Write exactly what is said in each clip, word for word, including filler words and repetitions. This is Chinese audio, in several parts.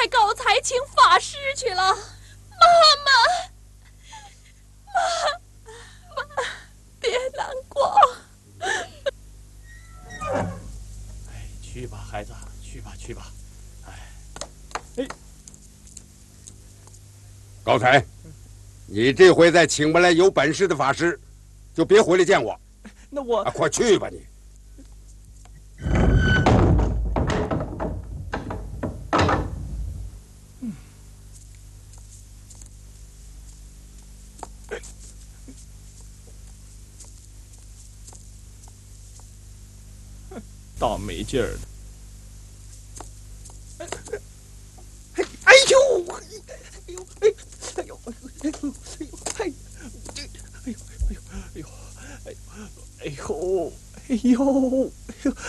才高才请法师去了。妈妈，妈妈，别难过。 哎，去吧，孩子，去吧，去吧。哎，哎， 高才，你这回再请不来有本事的法师，就别回来见我。 那我啊，快去吧你。 倒霉劲儿的。 哎呦，哎呦，哎呦，哎呦，哎呦，哎呦，哎呦，哎呦，哎呦，哎呦，哎呦，哎呦，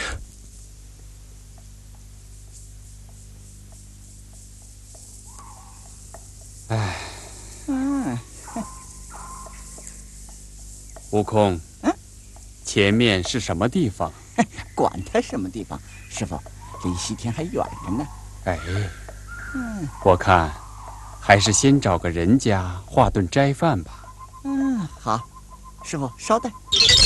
哎， 嗯， 悟空， 嗯， 前面是什么地方？ 管他什么地方，师傅，离西天还远着呢。 哎， 嗯我看还是先找个人家化顿斋饭吧。 嗯，好，师傅稍待。